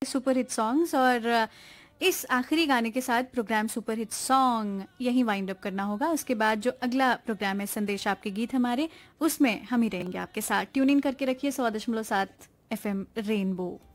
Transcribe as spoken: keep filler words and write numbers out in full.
Super hit songs, और इस आखिरी गाने के साथ प्रोग्राम सुपर हिट सॉन्ग यहीं वाइंड अप करना होगा। उसके बाद जो अगला प्रोग्राम है संदेश आपके गीत हमारे, उसमें हम ही रहेंगे आपके साथ। ट्यून इन करके रखिए सौ दशमलव सात एफ एम रेनबो।